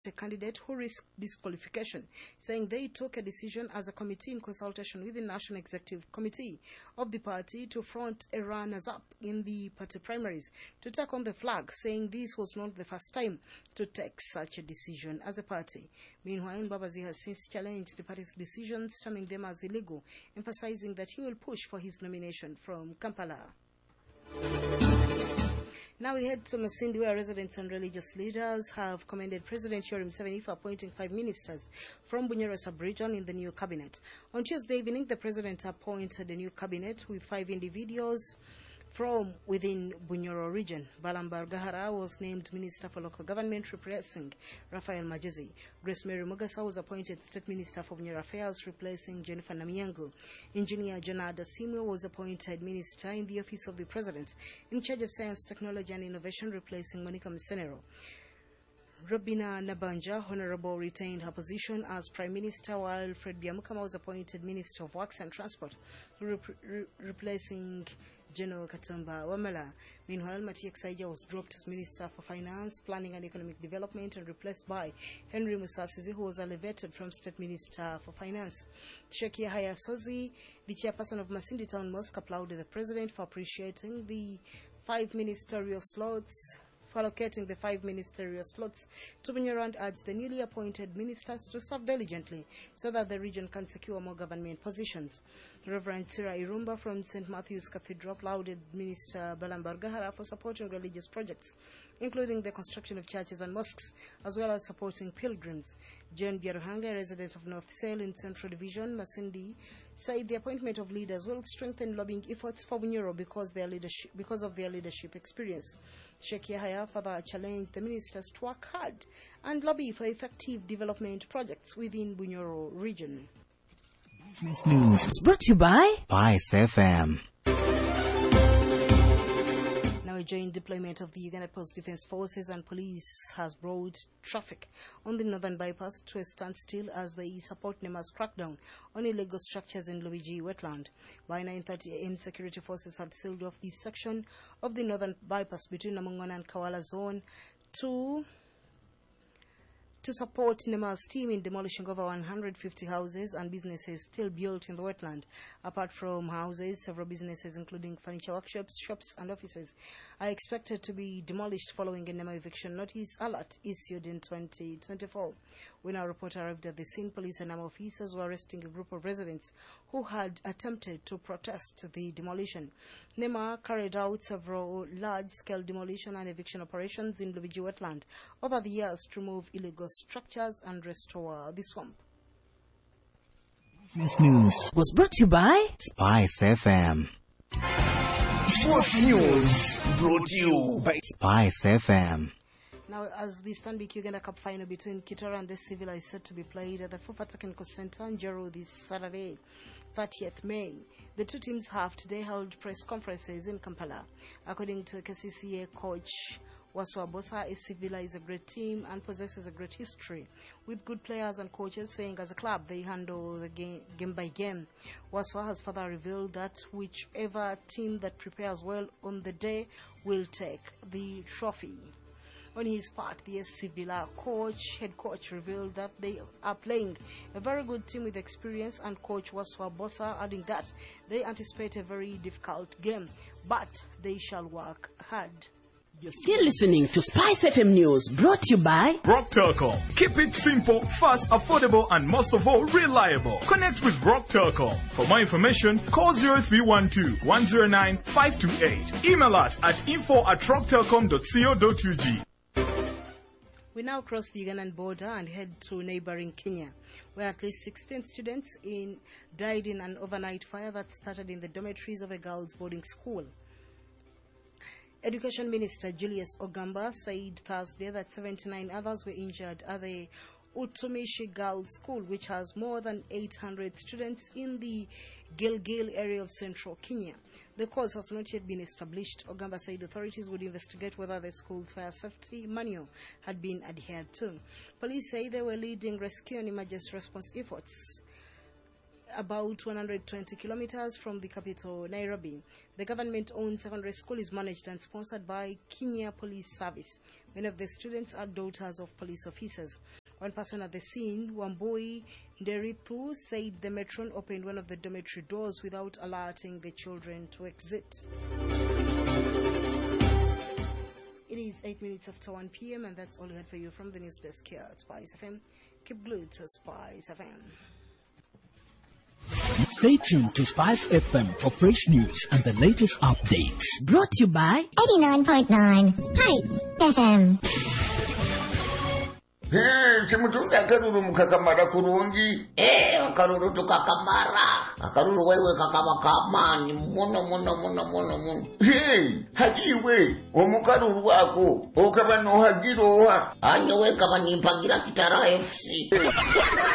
a candidate who risked disqualification, saying they took a decision as a committee in consultation with the National Executive Committee of the party to front a runners-up in the party primaries to take on the flag, saying this was not the first time to take such a decision as a party. Meanwhile, Mbabazi has since challenged the party's decisions, terming them as illegal, emphasizing that he will push for his nomination from Kampala. Now we head to Masindi, where residents and religious leaders have commended President Yoweri Museveni for appointing 5 ministers from Bunyoro sub-region in the new cabinet. On Tuesday evening, the president appointed a new cabinet with 5 individuals from within Bunyoro region. Balambar Gahara was named Minister for Local Government, replacing Raphael Majezi. Grace Mary Mugasa was appointed State Minister for Bunyoro Affairs, replacing Jennifer Namiyangu. Engineer Jonada Simwe was appointed Minister in the Office of the President, in charge of Science, Technology and Innovation, replacing Monica Msenero. Robina Nabanja, Honorable, retained her position as Prime Minister, while Fred Biamukama was appointed Minister of Works and Transport, replacing General Katumba Wamala. Meanwhile, Matiak Saija was dropped as Minister for Finance, Planning and Economic Development and replaced by Henry Musasizi, who was elevated from State Minister for Finance. Sheikh Yahya Sozi, the chairperson of Masindi Town Mosque, applauded the President for appreciating the 5 ministerial slots. For allocating the 5 ministerial slots to Bunyoro and urged the newly appointed ministers to serve diligently so that the region can secure more government positions. Reverend Sira Irumba from St. Matthew's Cathedral applauded Minister Balambar Gahara for supporting religious projects, including the construction of churches and mosques, as well as supporting pilgrims. John Biaruhanga, a resident of North Sale in Central Division, Masindi, said the appointment of leaders will strengthen lobbying efforts for Bunyoro because of their leadership experience. Sheikh Yahya further challenged the ministers to work hard and lobby for effective development projects within Bunyoro region. Business News is brought to you by Spice FM. Now, a joint deployment of the Uganda Coast Defence Forces and police has brought traffic on the northern bypass to a standstill as they support NEMA's crackdown on illegal structures in Luigi wetland. By 9:30 a.m., security forces had sealed off this section of the northern bypass between Namongona and Kawala Zone to support NEMA's team in demolishing over 150 houses and businesses still built in the wetland. Apart from houses, several businesses, including furniture workshops, shops, and offices, are expected to be demolished following a NEMA eviction notice alert issued in 2024. When our reporter arrived at the scene, police and NEMA officers were arresting a group of residents who had attempted to protest the demolition. NEMA carried out several large-scale demolition and eviction operations in Luigi wetland over the years to remove illegal structures and restore the swamp. Business News was brought to you by Spice FM. Sports News brought to you by Spice FM. Now, as the Stanbic Uganda Cup final between Kitara and the Civil is set to be played at the Fufa Technical Center in Njoro this Saturday, 30th May, the two teams have today held press conferences in Kampala. According to KCCA coach Waswa Bosa, AC Villa is a great team and possesses a great history with good players and coaches, saying as a club they handle the game by game. Waswa has further revealed that whichever team that prepares well on the day will take the trophy. On his part, the SC Villa head coach revealed that they are playing a very good team with experience, and coach Waswa Bosa adding that they anticipate a very difficult game, but they shall work hard. You're still listening to Spice FM News, brought to you by Rock Telecom. Keep it simple, fast, affordable, and most of all, reliable. Connect with Rock Telecom. For more information, call 0312-109-528. Email us at info@rocktelecom.co.ug. We now cross the Ugandan border and head to neighboring Kenya, where at least 16 students died in an overnight fire that started in the dormitories of a girls' boarding school. Education Minister Julius Ogamba said Thursday that 79 others were injured at the Utumishi Girls' School, which has more than 800 students in the Gilgil area of central Kenya. The cause has not yet been established. Ogamba said authorities would investigate whether the school's fire safety manual had been adhered to. Police say they were leading rescue and emergency response efforts about 120 kilometers from the capital, Nairobi. The government-owned secondary school is managed and sponsored by Kenya Police Service. Many of the students are daughters of police officers. One person at the scene, Wambui Nderipu, said the matron opened one of the dormitory doors without alerting the children to exit. It is 8 minutes after 1 p.m. and that's all we had for you from the news desk here at Spice FM. Keep glued to Spice FM. Stay tuned to Spice FM for fresh news and the latest updates. Brought to you by 89.9 Spice FM. Chimutunda akaruru mukakamara kurungi. Akaruru tukakamara. Akaruru wewe kakama kamani muno. Hajiwe omukaruru wako okabano hagiroha. Anyo we kama nimpagira Kitara FC.